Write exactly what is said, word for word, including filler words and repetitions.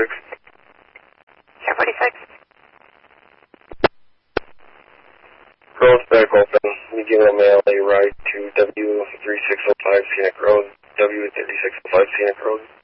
forty-six. ten forty-six. Road's back open. Medium mail a ride to W thirty-six oh five Scenic Road. W thirty-six oh five Scenic Road.